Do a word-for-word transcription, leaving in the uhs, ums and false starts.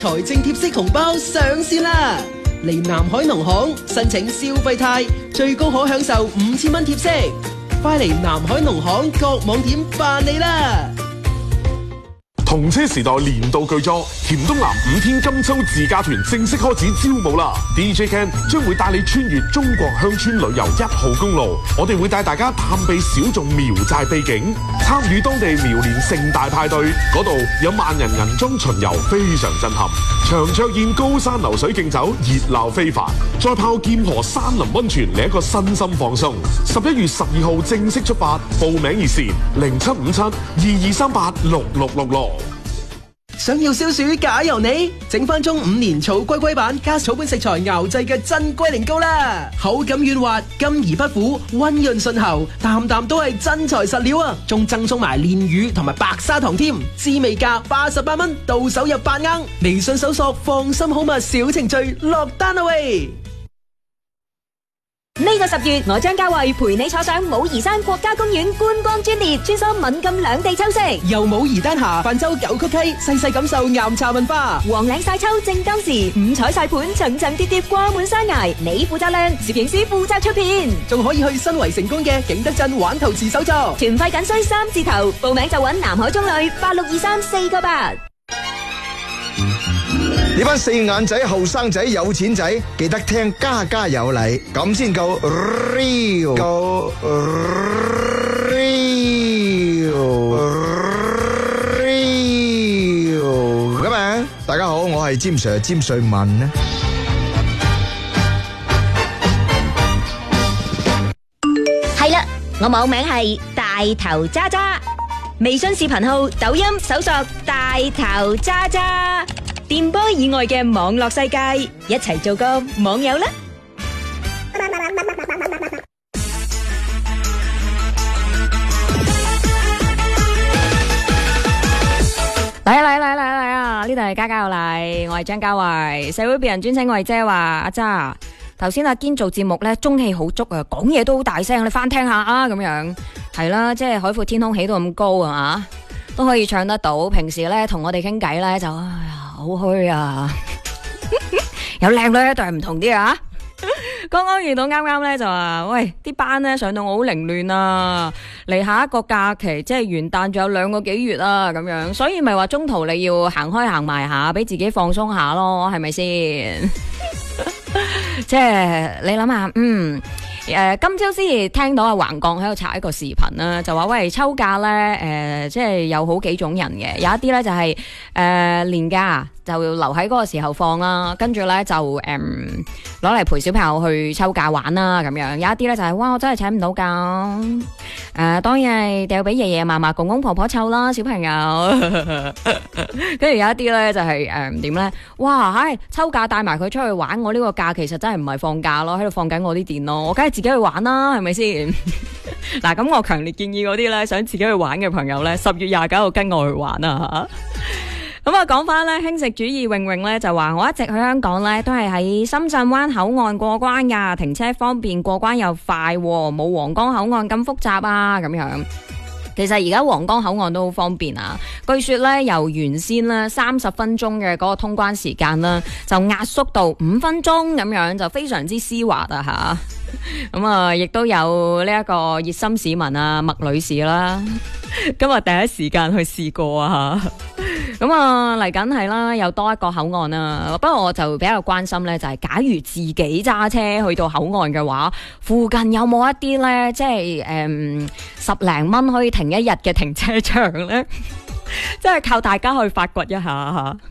財政貼息紅包上線啦！嚟南海農行申請消費貸，最高可享受五千蚊貼息。快嚟南海農行各網點辦理啦！ 同車時代年度巨作甜東南五天金秋自駕團正式開始招募啦 ！D J Ken 將會帶你穿越中國鄉村旅遊一號公路，我哋會帶大家探秘小眾苗寨秘境，參與當地苗年盛大派對，嗰度有萬人銀裝巡遊，非常震撼。長桌宴、高山流水競走，熱鬧非凡。再泡劍河山林溫泉，嚟一個身心放鬆。十一月十二號正式出發，報名熱線零七五七二二三八六六六六。 想要消暑解油膩，整翻中五年草龜龜版加草本食材熬製嘅真龜苓膏啦，口感軟滑，甘而不苦，溫潤順喉，啖啖都係真材實料啊！仲贈送埋煉乳同埋白砂糖添，滋味價八十八蚊，到手入八盎。微信搜索放心好物小程序落單啦喂！ 呢個十月，我張家慧陪你坐上武夷山國家公園觀光專列，穿梭閩贛兩地秋色， 由武夷丹霞泛舟九曲溪，細細感受岩茶文化。 黃嶺晒秋正當時，五彩晒盤層層疊疊掛滿山崖，你負責靚，攝影師負責出片， 仲可以去新圍成功嘅景德鎮玩陶瓷手作。 團費僅需三字頭，報名就揾南海中旅八六二三四個八。 呢班四眼仔後生仔有錢仔，記得聽家家有禮，咁先夠 real， 夠 real real 咁啊！大家好，我係詹 Sir 詹瑞文啊。 係啦，我網名係大頭渣渣，微信視頻號、抖音搜索大頭渣渣。電波以外嘅網絡世界，一齊做個網友啦！嚟啊嚟嚟嚟嚟啊！呢度係家家有禮，我係張家慧，社會別人尊稱我係姐話阿渣。頭先阿堅做節目咧，中氣好足啊，講嘢都好大聲，你翻聽下啊，咁樣係啦，即係海闊天空起到咁高啊，都可以唱得到。平時咧同我哋傾偈咧就哎呀好虛啊，有靚女一對係唔同啲啊。剛剛遇到啱啱咧就話，喂，啲班咧上到我好凌亂啊，嚟下一個假期即係元旦仲有兩個幾月啊，咁樣，所以咪話中途你要行開行埋下，俾自己放鬆下咯，係咪先？即係你諗下，嗯。誒、呃，今朝先聽到阿橫槓喺度刷一個視頻啦，就話喂，秋假咧，誒、呃，即係有好幾種人嘅，有一啲咧就係、是、誒、呃、年假就留喺嗰個時候放啦，跟住咧就誒攞嚟陪小朋友去秋假玩啦，咁樣，有一啲咧就係、是、哇，我真係請唔到假，誒、呃，當然係掉俾爺爺嫲嫲、公公婆婆湊啦，小朋友，跟住有一啲咧就係誒點咧，哇，唉，秋假帶埋佢出去玩，我呢個假其實真係唔係放假咯，喺度放緊我啲電咯，我梗係自己去玩啦，係咪先？嗱，咁我強烈建議嗰啲咧想自己去玩嘅朋友咧，十月廿九號跟我去玩啊！咁啊，講翻咧，輕食主義泳泳咧就話，我一直去香港咧都係喺深圳灣口岸過關噶，停車方便，過關又快，冇皇崗口岸咁複雜啊，咁樣。其實而家皇崗口岸都好方便啊！據說咧，由原先咧三十分鐘嘅嗰個通關時間啦，就壓縮到五分鐘咁樣，就非常之絲滑啊吓！咁啊，亦都有呢一個熱心市民啊，麥女士啦，今日第一時間去試過啊！咁啊，嚟緊係啦，又多一個口岸啊。不過我就比較關心咧，就係假如自己揸車去到口岸嘅話，附近有冇一啲咧，即係誒、嗯、十零蚊可以停一日嘅停車場咧？即係靠大家去發掘一下吓。